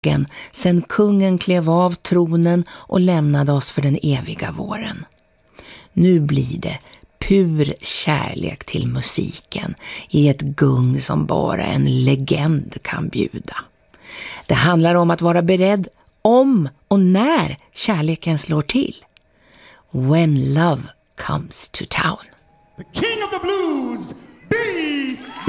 sen kungen klev av tronen och lämnade oss för den eviga våren. Nu blir det pur kärlek till musiken i ett gung som bara en legend kan bjuda. Det handlar om att vara beredd om och när kärleken slår till. When love comes to town. The king of the blues, B.